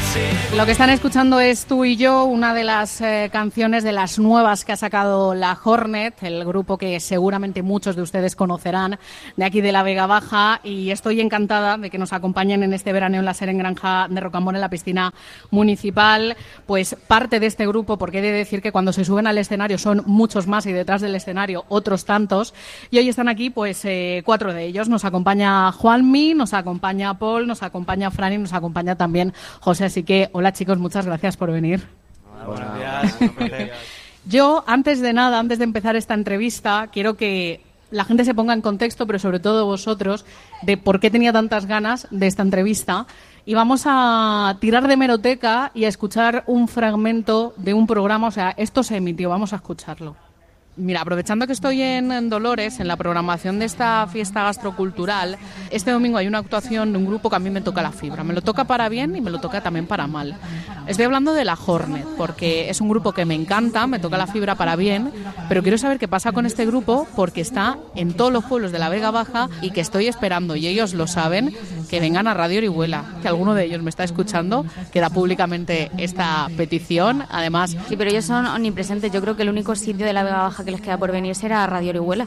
Lo que están escuchando es Tú y yo, una de las canciones de las nuevas que ha sacado la Hornet, el grupo que seguramente muchos de ustedes conocerán de aquí de la Vega Baja, y estoy encantada de que nos acompañen en este veraneo en la Serengranja de Rocamora, en la piscina municipal, pues parte de este grupo, porque he de decir que cuando se suben al escenario son muchos más y detrás del escenario otros tantos, y hoy están aquí pues 4 de ellos. Nos acompaña Juanmi, nos acompaña Paul, nos acompaña Fran y nos acompaña también José, así que hola chicos, muchas gracias por venir. Buenos días. Yo, antes de nada, antes de empezar esta entrevista, quiero que la gente se ponga en contexto, pero sobre todo vosotros, de por qué tenía tantas ganas de esta entrevista. Y vamos a tirar de hemeroteca y a escuchar un fragmento de un programa. O sea, esto se emitió, vamos a escucharlo. Mira, aprovechando que estoy en Dolores, en la programación de esta fiesta gastrocultural, este domingo hay una actuación de un grupo que a mí me toca la fibra. Me lo toca para bien y me lo toca también para mal. Estoy hablando de la Hornet, porque es un grupo que me encanta, me toca la fibra para bien, pero quiero saber qué pasa con este grupo porque está en todos los pueblos de la Vega Baja y que estoy esperando, y ellos lo saben, que vengan a Radio Orihuela, que alguno de ellos me está escuchando, que da públicamente esta petición. Además... Sí, pero ellos son omnipresentes. Yo creo que el único sitio de la Vega Baja que les queda por venir será Radio Orihuela.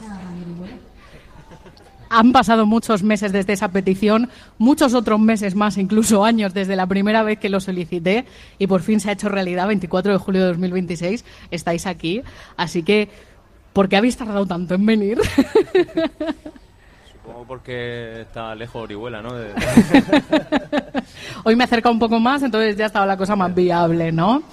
Han pasado muchos meses desde esa petición, muchos otros meses más, incluso años, desde la primera vez que lo solicité, y por fin se ha hecho realidad. 24 de julio de 2026 estáis aquí, así que ¿por qué habéis tardado tanto en venir? Supongo porque está lejos Orihuela, ¿no? Hoy me he acercado un poco más, entonces ya estaba la cosa más viable, ¿no?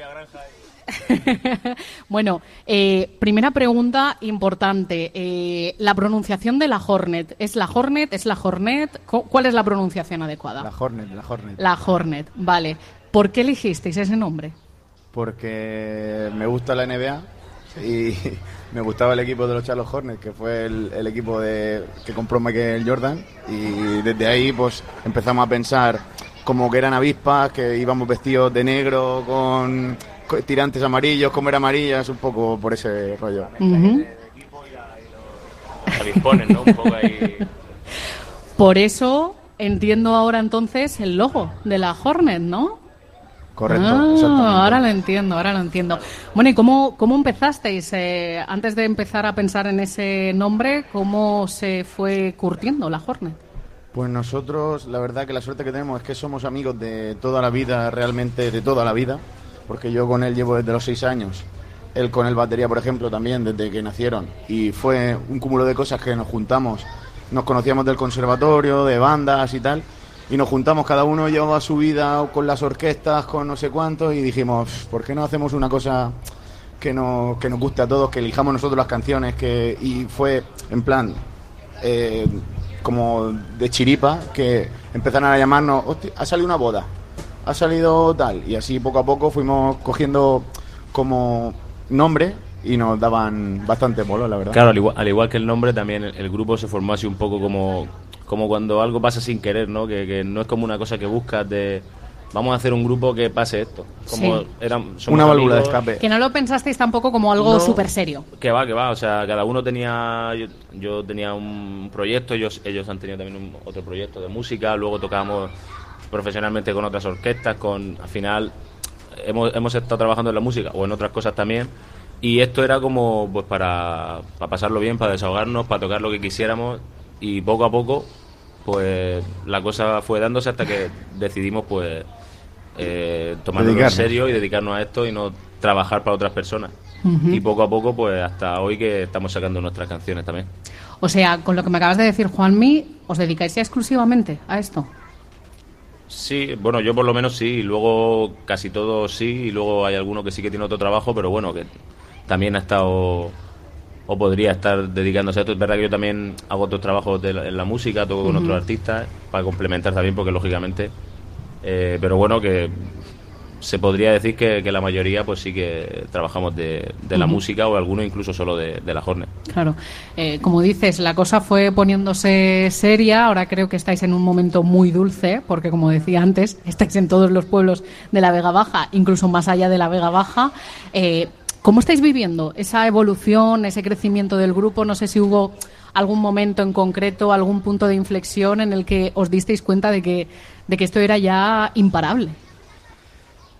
Bueno, primera pregunta importante. La pronunciación de la Hornet. ¿Es la Hornet? ¿Es la Hornet? ¿Cuál es la pronunciación adecuada? La Hornet, la Hornet. La Hornet, vale. ¿Por qué elegisteis ese nombre? Porque me gusta la NBA y me gustaba el equipo de los Charlotte Hornets, que fue el equipo que compró Michael Jordan, y desde ahí pues empezamos a pensar como que eran avispas, que íbamos vestidos de negro con tirantes amarillos, comer amarillas, un poco por ese rollo. Avispones, ¿no? Un poco ahí. Por eso entiendo ahora entonces el logo de la Hornet, ¿no? Correcto, exactamente. Ahora lo entiendo. Bueno, ¿y cómo empezasteis? Antes de empezar a pensar en ese nombre, ¿cómo se fue curtiendo la Hornet? Pues nosotros, la verdad que la suerte que tenemos es que somos amigos de toda la vida, realmente de toda la vida, porque yo con él llevo desde los 6 años, él con el batería, por ejemplo, también desde que nacieron, y fue un cúmulo de cosas que nos juntamos, nos conocíamos del conservatorio, de bandas y tal, y nos juntamos, cada uno llevaba su vida con las orquestas, con no sé cuántos, y dijimos, ¿por qué no hacemos una cosa que nos guste a todos, que elijamos nosotros las canciones? Y fue en plan... como de chiripa, que empezaron a llamarnos, hostia, ha salido una boda, ha salido tal, y así poco a poco fuimos cogiendo como nombre y nos daban bastante bolo, la verdad. Claro, al igual que el nombre, también el grupo se formó así un poco como cuando algo pasa sin querer, ¿no? Que no es como una cosa que buscas de... Vamos a hacer un grupo que pase esto. Como sí. Somos una válvula amigos, de escape. Que no lo pensasteis tampoco como algo súper serio. Que va. O sea, cada uno tenía... Yo tenía un proyecto, ellos han tenido también otro proyecto de música. Luego tocábamos profesionalmente con otras orquestas. Al final hemos estado trabajando en la música o en otras cosas también. Y esto era como pues para pasarlo bien, para desahogarnos, para tocar lo que quisiéramos. Y poco a poco, pues la cosa fue dándose hasta que decidimos pues... tomarlo en serio y dedicarnos a esto y no trabajar para otras personas. Y poco a poco, pues hasta hoy que estamos sacando nuestras canciones también. O sea, con lo que me acabas de decir, Juanmi, ¿os dedicáis ya exclusivamente a esto? Sí, bueno, yo por lo menos sí, y luego casi todos sí, y luego hay alguno que sí que tiene otro trabajo, pero bueno, que también ha estado o podría estar dedicándose a esto. Es verdad que yo también hago otros trabajos en la música, toco con otros artistas para complementar también, porque lógicamente... pero bueno, que se podría decir que la mayoría pues sí que trabajamos de la música, o algunos incluso solo de la Hornet. Claro, como dices, la cosa fue poniéndose seria. Ahora creo que estáis en un momento muy dulce, porque como decía antes, estáis en todos los pueblos de la Vega Baja, incluso más allá de la Vega Baja. ¿Cómo estáis viviendo esa evolución, ese crecimiento del grupo? No sé si hubo algún momento en concreto, algún punto de inflexión en el que os disteis cuenta de que esto era ya imparable.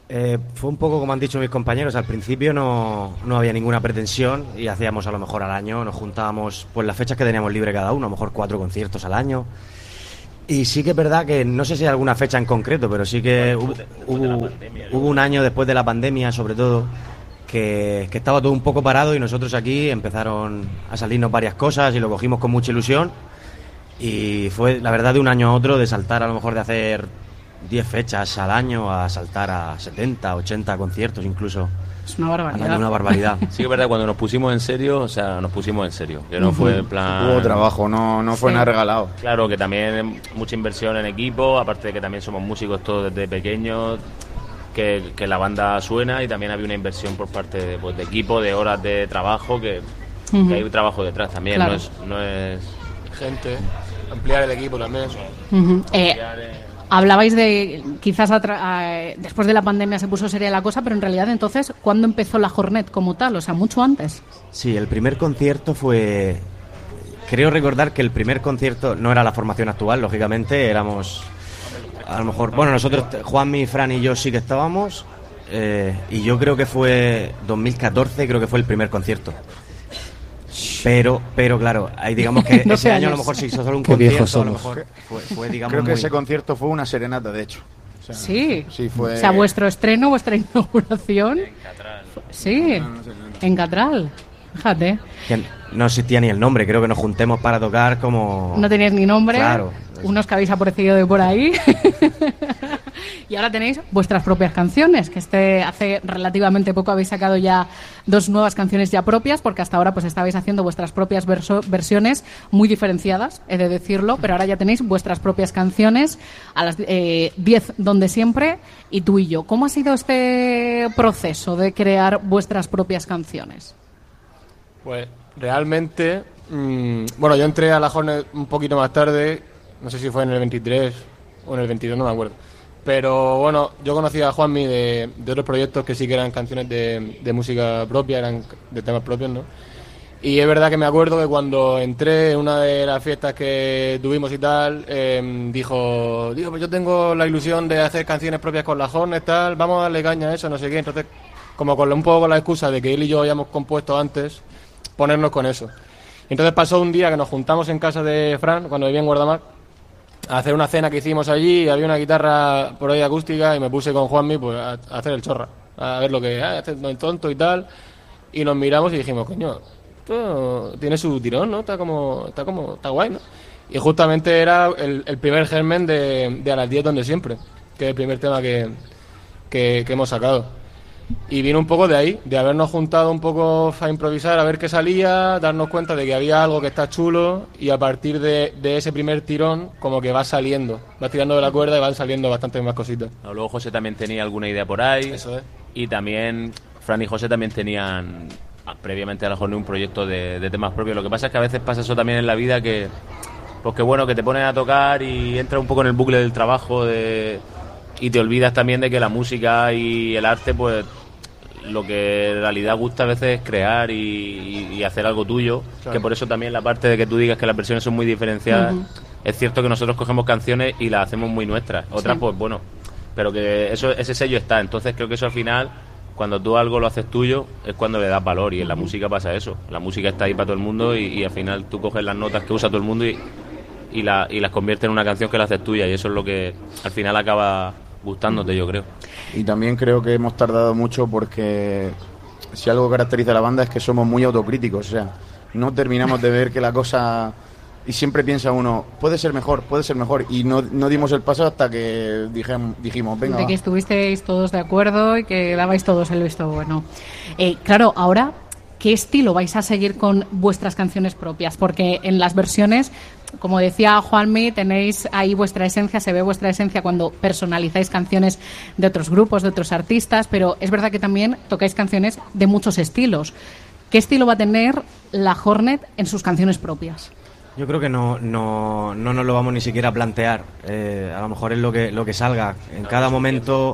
Fue un poco como han dicho mis compañeros, al principio no había ninguna pretensión y hacíamos a lo mejor al año, nos juntábamos pues las fechas que teníamos libre cada uno, a lo mejor 4 conciertos al año. Y sí que es verdad que no sé si hay alguna fecha en concreto, pero sí que hubo un año después de la pandemia, sobre todo, que estaba todo un poco parado y nosotros aquí empezaron a salirnos varias cosas y lo cogimos con mucha ilusión. Y fue, la verdad, de un año a otro, de saltar a lo mejor de hacer 10 fechas al año a saltar a 70, 80 conciertos incluso. Es una barbaridad. Una barbaridad. Sí que es verdad, cuando nos pusimos en serio, o sea, nos pusimos en serio. Que no fue en plan... Hubo trabajo, no fue nada regalado. Claro, que también mucha inversión en equipo, aparte de que también somos músicos todos desde pequeños, que la banda suena, y también había una inversión por parte de equipo, de horas de trabajo, que hay un trabajo detrás también, claro. no es... Gente, ampliar el equipo también. Hablabais de quizás después de la pandemia se puso seria la cosa, pero en realidad entonces, ¿cuándo empezó la Hornet como tal? O sea, mucho antes. Sí, el primer concierto fue... Creo recordar que el primer concierto no era la formación actual, lógicamente, éramos... A lo mejor, bueno, nosotros, Juanmi, Fran y yo sí que estábamos, y yo creo que fue 2014, creo que fue el primer concierto. Pero claro, ahí digamos que ese año a lo mejor se hizo solo un concierto, a lo mejor fue digamos creo que ese concierto fue una serenata, de hecho. O sea, sí, fue... O sea, vuestro estreno, vuestra inauguración. En Catral. Sí, en Catral. Fíjate. Que no existía ni el nombre, creo que nos juntemos para tocar como... No teníais ni nombre, claro. Unos que habéis aparecido de por ahí. Y ahora tenéis vuestras propias canciones, que hace relativamente poco habéis sacado ya 2 nuevas canciones ya propias, porque hasta ahora pues estabais haciendo vuestras propias versiones muy diferenciadas, he de decirlo, pero ahora ya tenéis vuestras propias canciones, a las 10 donde siempre, y Tú y yo. ¿Cómo ha sido este proceso de crear vuestras propias canciones? Pues realmente, bueno, yo entré a la Hornet un poquito más tarde, no sé si fue en el 23 o en el 22, no me acuerdo. Pero bueno, yo conocí a Juanmi de otros proyectos que sí que eran canciones de música propia, eran de temas propios, ¿no? Y es verdad que me acuerdo que cuando entré en una de las fiestas que tuvimos y tal, dijo, pues yo tengo la ilusión de hacer canciones propias con la Hornet, tal, vamos a darle caña a eso, no sé qué. Entonces, como un poco con la excusa de que él y yo habíamos compuesto antes, ponernos con eso. Entonces pasó un día que nos juntamos en casa de Fran, cuando vivía en Guardamar, a hacer una cena que hicimos allí, había una guitarra por ahí acústica y me puse con Juanmi pues a hacer el chorra, a ver lo que hacer el tonto y tal, y nos miramos y dijimos, coño, esto tiene su tirón, ¿no? Está guay, ¿no? Y justamente era el primer germen de A las 10 donde siempre, que es el primer tema que hemos sacado. Y vino un poco de ahí, de habernos juntado un poco a improvisar, a ver qué salía, darnos cuenta de que había algo que está chulo, y a partir de ese primer tirón como que va saliendo, vas tirando de la cuerda y van saliendo bastantes más cositas. Luego José también tenía alguna idea por ahí. Eso es. Y también Fran y José también tenían previamente a lo mejor un proyecto de temas propios. Lo que pasa es que a veces pasa eso también en la vida, que pues que bueno, que te pones a tocar y entras un poco en el bucle del trabajo y te olvidas también de que la música y el arte, pues lo que en realidad gusta a veces es crear y hacer algo tuyo, claro. Que por eso también la parte de que tú digas que las versiones son muy diferenciadas, es cierto que nosotros cogemos canciones y las hacemos muy nuestras, otras pues bueno, pero que ese sello está. Entonces creo que eso al final, cuando tú algo lo haces tuyo, es cuando le das valor, y en la música pasa eso, la música está ahí para todo el mundo y al final tú coges las notas que usa todo el mundo y las conviertes en una canción que la haces tuya, y eso es lo que al final acaba gustándote, yo creo. Y también creo que hemos tardado mucho, porque si algo caracteriza a la banda es que somos muy autocríticos, o sea, no terminamos de ver que la cosa... Y siempre piensa uno, puede ser mejor, y no dimos el paso hasta que dijimos, venga, de que estuvisteis todos de acuerdo y que dabais todos el visto bueno. Claro, ahora, ¿qué estilo vais a seguir con vuestras canciones propias? Porque en las versiones, como decía Juanmi, tenéis ahí vuestra esencia, se ve vuestra esencia cuando personalizáis canciones de otros grupos, de otros artistas, pero es verdad que también tocáis canciones de muchos estilos. ¿Qué estilo va a tener la Hornet en sus canciones propias? Yo creo que no nos lo vamos ni siquiera a plantear. A lo mejor es lo que salga. En cada momento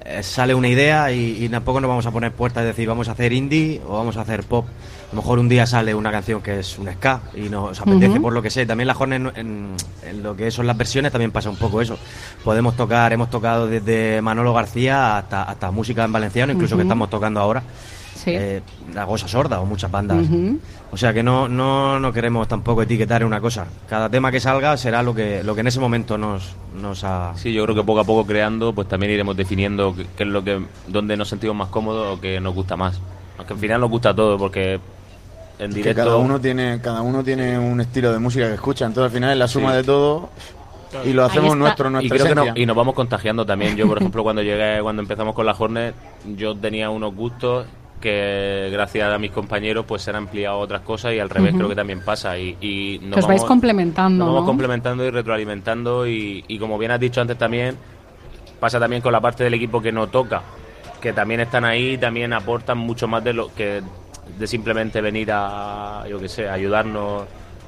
sale una idea y tampoco nos vamos a poner puertas y decir vamos a hacer indie o vamos a hacer pop. A lo mejor un día sale una canción que es un ska y nos apetece por lo que sé. También la Hornet en lo que son las versiones también pasa un poco eso. Hemos tocado desde Manolo García hasta música en valenciano, incluso que estamos tocando ahora. Sí. La Gosa Sorda o muchas bandas. O sea que no queremos tampoco etiquetar una cosa. Cada tema que salga será lo que en ese momento nos ha... Sí, yo creo que poco a poco creando, pues también iremos definiendo qué es dónde nos sentimos más cómodos o qué nos gusta más. Aunque al final nos gusta todo, porque en directo... Que cada uno tiene un estilo de música que escucha, entonces al final es la suma de todo y lo hacemos nuestra y creo que y nos vamos contagiando también. Yo, por ejemplo, cuando empezamos con la Hornet, yo tenía unos gustos que gracias a mis compañeros pues se han ampliado otras cosas y al revés creo que también pasa y os vais complementando, nos vamos complementando y retroalimentando y como bien has dicho antes también pasa también con la parte del equipo que no toca, que también están ahí y también aportan mucho más de lo que de simplemente venir a ayudarnos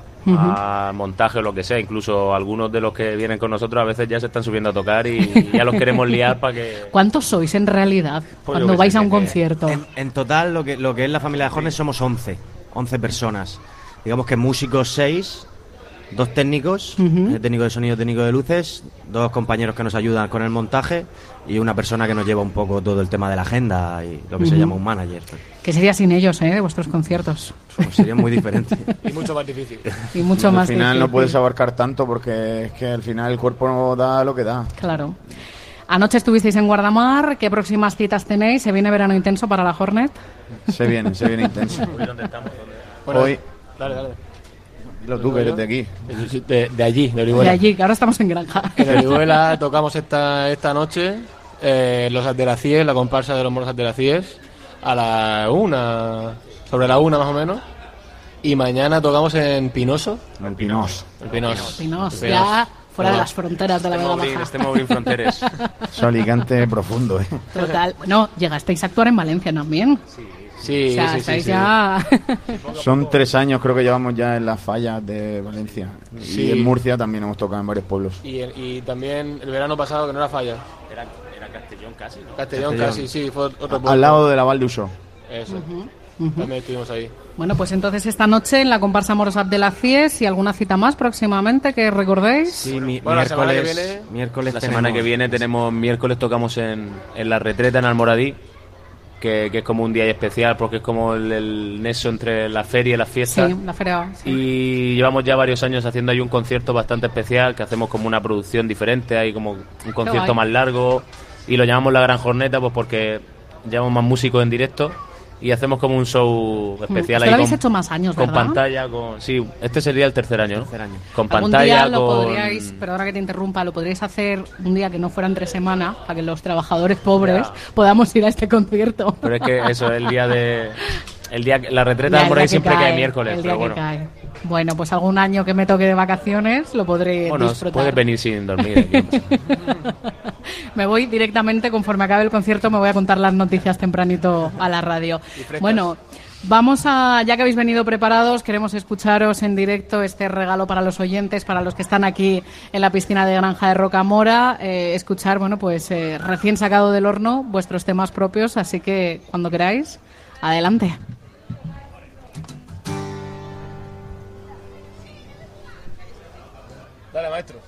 a montaje o lo que sea. Incluso algunos de los que vienen con nosotros a veces ya se están subiendo a tocar y ya los queremos liar para que... ¿Cuántos sois en realidad cuando vais a un concierto? En total lo que es la familia de Hornet somos 11 personas. Digamos que músicos 6, 2 técnicos, técnico de sonido, técnico de luces, 2 compañeros que nos ayudan con el montaje y una persona que nos lleva un poco todo el tema de la agenda y lo que se llama un manager. ¿Qué sería sin ellos, de vuestros conciertos? Pues sería muy diferente. Y mucho más difícil. Y mucho más difícil. Al final no puedes abarcar tanto porque es que al final el cuerpo no da lo que da. Claro. Anoche estuvisteis en Guardamar. ¿Qué próximas citas tenéis? ¿Se viene verano intenso para la Hornet? Se viene intenso. ¿Dónde estamos? Bueno, hoy... Dale. Dilo tú, que eres de aquí. De allí, de Orihuela. De allí, que ahora estamos en Granja. En Orihuela tocamos esta noche los Abdelazies, la comparsa de los moros Abdelazies, a la 1, sobre la 1 más o menos. Y mañana tocamos en Pinoso. El Pinos. Ya fuera de las fronteras de la Vega Baja. Estemos en fronteras. Es Alicante profundo, Total. Bueno, llegasteis a actuar en Valencia también. Sí, o sea, estáis ya... Son 3 años creo que llevamos ya en las fallas de Valencia. Sí. Y en Murcia también hemos tocado en varios pueblos. Y también el verano pasado, que no era falla. Era Castellón casi, ¿no? Castellón casi, sí, fue otro pueblo. Al lado de la Val de Uso. Eso. También estuvimos ahí. Bueno, pues entonces esta noche en la comparsa Moros Abdelazies y alguna cita más próximamente que recordéis. Sí, la semana que viene, miércoles semana que viene miércoles tocamos en la Retreta en Almoradí, que es como un día especial porque es como el nexo entre la feria y las fiestas. Sí, la feria. Sí. Y llevamos ya varios años haciendo ahí un concierto bastante especial, que hacemos como una producción diferente, hay como un concierto más largo y lo llamamos La Gran Jorneta pues porque llevamos más músicos en directo. Y hacemos como un show especial ahí. Lo habéis hecho más años, con ¿verdad? Pantalla, sí, este sería el tercer año, ¿no? Con Algún pantalla, día lo podríais, perdona que te interrumpa, lo podríais hacer un día que no fuera entre semana, para que los trabajadores pobres podamos ir a este concierto. Pero es que eso, la Retreta de Almoradí siempre cae miércoles, pero bueno. Bueno, pues algún año que me toque de vacaciones lo podré disfrutar. Puedes venir sin dormir. Me voy directamente, conforme acabe el concierto, me voy a contar las noticias tempranito a la radio. Bueno, ya que habéis venido preparados, queremos escucharos en directo este regalo para los oyentes, para los que están aquí en la piscina de Granja de Rocamora, escuchar, recién sacado del horno, vuestros temas propios, así que cuando queráis, adelante. Dale, maestro.